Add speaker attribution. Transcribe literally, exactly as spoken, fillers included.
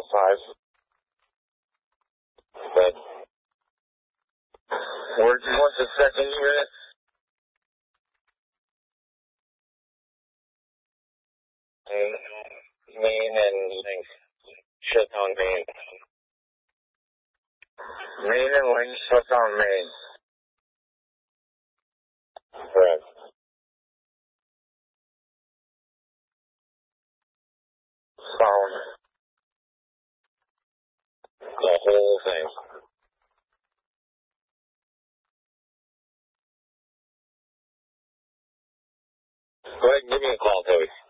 Speaker 1: size. But where do you want the second unit? Main and link. Shut on main. Main and link shut on main. Correct. Sound. The whole thing. Go ahead and give me a call, Toby.